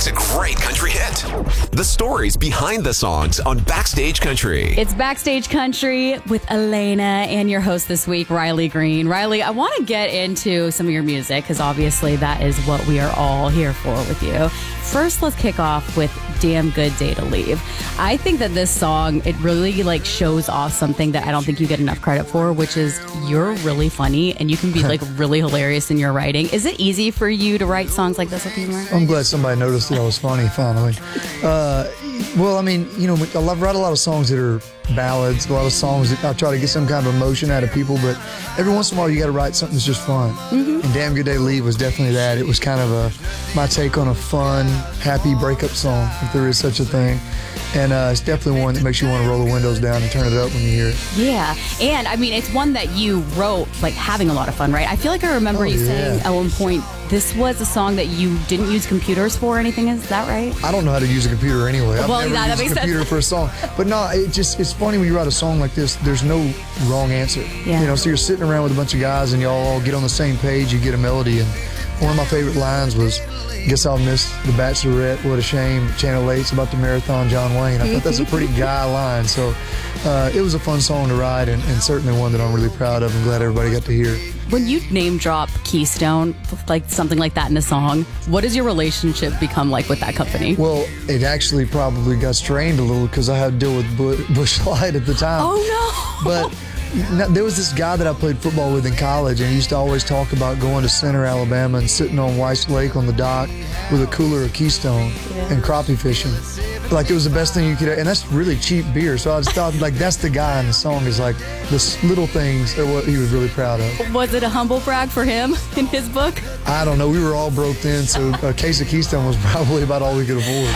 makes a great country hit. The stories behind the songs on Backstage Country. It's Backstage Country with Elena and your host this week, Riley Green. Riley, I want to get into some of your music because obviously that is what we are all here for with you. First, let's kick off with Damn Good Day to Leave. I think that this song, it really shows off something that I don't think you get enough credit for, which is you're really funny and you can be really hilarious in your writing. Is it easy for you to write songs like this with humor? I'm glad somebody noticed that I was funny finally. Well, I mean, I write a lot of songs that are ballads, a lot of songs that I try to get some kind of emotion out of people, but every once in a while you got to write something that's just fun. Mm-hmm. And Damn Good Day to Leave was definitely that. It was kind of my take on a fun, happy breakup song, if there is such a thing. And it's definitely one that makes you want to roll the windows down and turn it up when you hear it. Yeah, and I mean, it's one that you wrote having a lot of fun, right? I feel like I remember you saying at one point, this was a song that you didn't use computers for or anything. Is that right? I don't know how to use a computer anyway. I've never that used makes a computer sense. for a song. But no, it's funny when you write a song like this, there's no wrong answer. Yeah. So you're sitting around with a bunch of guys and y'all all get on the same page, you get a melody. And one of my favorite lines was, guess I'll miss The Bachelorette, what a shame, Channel 8's about to marathon John Wayne. I thought that's a pretty guy line. So it was a fun song to write and certainly one that I'm really proud of and glad everybody got to hear. When you name drop Keystone, something like that in a song, what does your relationship become like with that company? Well, it actually probably got strained a little because I had to deal with Busch Light at the time. Oh, no. But there was this guy that I played football with in college, and he used to always talk about going to Center, Alabama, and sitting on White's Lake on the dock with a cooler of Keystone and crappie fishing. It was the best thing you could, and that's really cheap beer. So I just thought, that's the guy in the song is the little things are what he was really proud of. Was it a humble brag for him in his book? I don't know. We were all broke then, so a case of Keystone was probably about all we could afford.